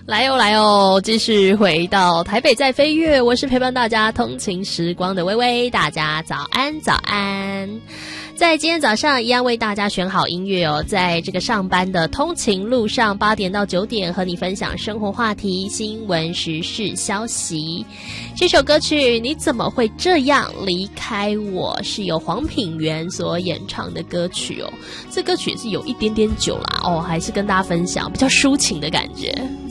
来哦，继续回到台北在飞跃，我是陪伴大家通勤时光的微微，大家早安早安。在今天早上一样为大家选好音乐哦，在这个上班的通勤路上，8点到9点和你分享生活话题、新闻时事消息。这首歌曲你怎么会这样离开我，是由黄品源所演唱的歌曲哦。这歌曲是有一点点久啦哦，还是跟大家分享比较抒情的感觉。